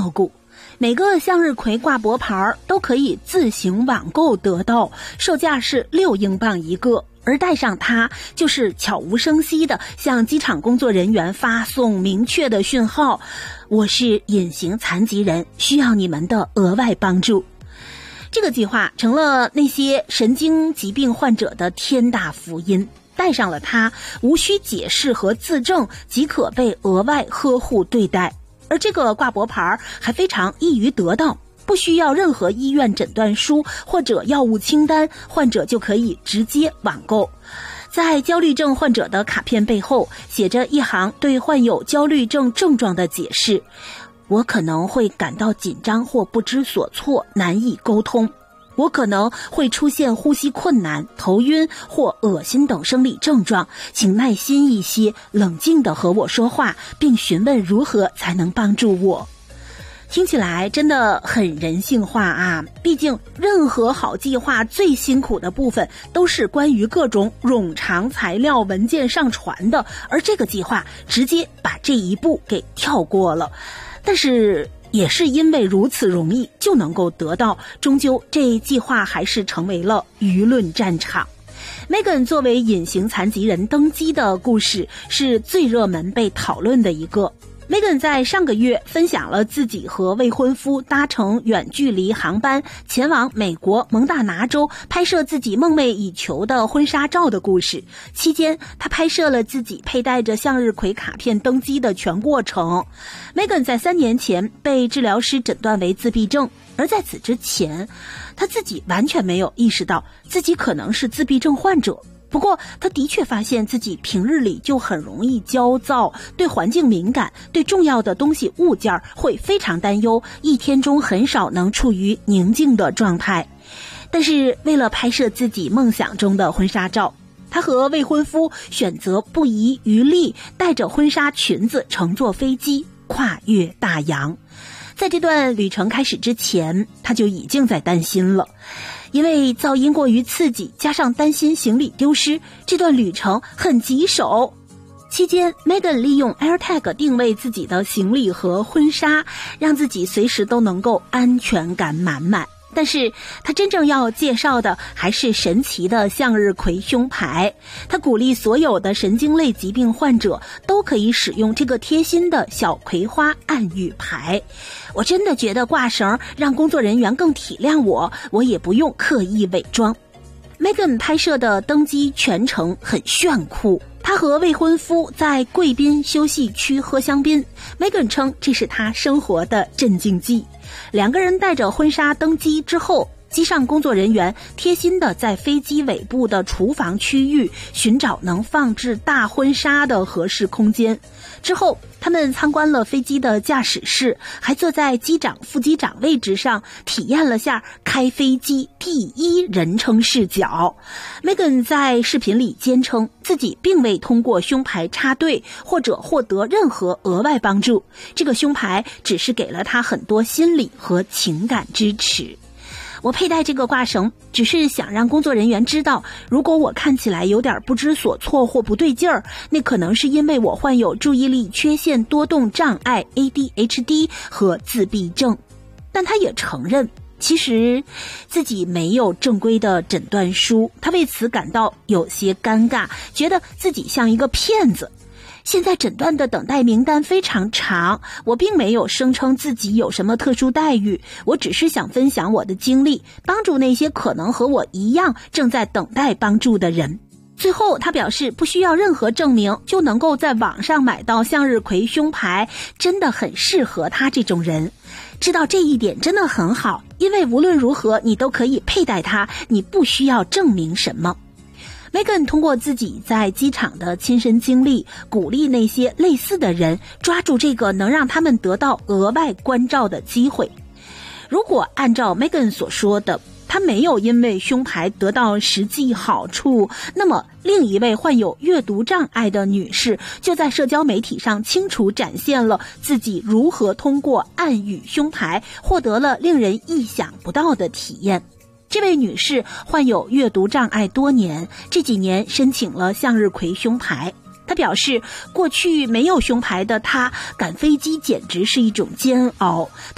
照顾。每个向日葵挂脖牌都可以自行网购得到，售价是6英镑一个，而戴上它就是悄无声息地向机场工作人员发送明确的讯号：我是隐形残疾人，需要你们的额外帮助。这个计划成了那些神经疾病患者的天大福音，戴上了它，无需解释和自证即可被额外呵护对待。而这个挂脖牌还非常易于得到，不需要任何医院诊断书或者药物清单，患者就可以直接网购。在焦虑症患者的卡片背后写着一行对患有焦虑症症状的解释：我可能会感到紧张或不知所措，难以沟通。我可能会出现呼吸困难、头晕或恶心等生理症状，请耐心一些，冷静地和我说话，并询问如何才能帮助我。听起来真的很人性化啊！毕竟任何好计划最辛苦的部分都是关于各种冗长材料文件上传的，而这个计划直接把这一步给跳过了。但是也是因为如此容易就能够得到，终究这计划还是成为了舆论战场。Megan 作为隐形残疾人登机的故事是最热门被讨论的一个。Megan 在上个月分享了自己和未婚夫搭乘远距离航班前往美国蒙大拿州拍摄自己梦寐以求的婚纱照的故事。期间她拍摄了自己佩戴着向日葵卡片登机的全过程。Megan 在3年前被治疗师诊断为自闭症，而在此之前她自己完全没有意识到自己可能是自闭症患者。不过他的确发现自己平日里就很容易焦躁，对环境敏感，对重要的东西物件会非常担忧，一天中很少能处于宁静的状态。但是为了拍摄自己梦想中的婚纱照，他和未婚夫选择不遗余力，带着婚纱裙子乘坐飞机跨越大洋。在这段旅程开始之前，他就已经在担心了。因为噪音过于刺激，加上担心行李丢失，这段旅程很棘手。期间 Megan 利用 AirTag 定位自己的行李和婚纱，让自己随时都能够安全感满满。但是他真正要介绍的还是神奇的向日葵胸牌。他鼓励所有的神经类疾病患者都可以使用这个贴心的小葵花暗语牌。我真的觉得挂绳让工作人员更体谅我，我也不用刻意伪装。Megan 拍摄的登机全程很炫酷，她和未婚夫在贵宾休息区喝香槟。Megan 称这是她生活的镇静剂。2个人带着婚纱登机之后，机上工作人员贴心地在飞机尾部的厨房区域寻找能放置大婚纱的合适空间。之后他们参观了飞机的驾驶室，还坐在机长、副机长位置上体验了下开飞机第1人称视角。Megan 在视频里坚称自己并未通过胸牌插队或者获得任何额外帮助，这个胸牌只是给了他很多心理和情感支持。我佩戴这个挂绳只是想让工作人员知道，如果我看起来有点不知所措或不对劲儿，那可能是因为我患有注意力缺陷多动障碍 ADHD 和自闭症。但他也承认其实自己没有正规的诊断书，他为此感到有些尴尬，觉得自己像一个骗子。现在诊断的等待名单非常长，我并没有声称自己有什么特殊待遇，我只是想分享我的经历，帮助那些可能和我一样正在等待帮助的人。最后他表示不需要任何证明就能够在网上买到向日葵胸牌，真的很适合他这种人。知道这一点真的很好，因为无论如何你都可以佩戴它，你不需要证明什么。Megan 通过自己在机场的亲身经历，鼓励那些类似的人抓住这个能让他们得到额外关照的机会。如果按照 Megan 所说的，他没有因为胸牌得到实际好处，那么另一位患有阅读障碍的女士就在社交媒体上清楚展现了自己如何通过暗语胸牌获得了令人意想不到的体验。这位女士患有阅读障碍多年，这几年申请了向日葵胸牌。她表示，过去没有胸牌的她赶飞机简直是一种煎熬。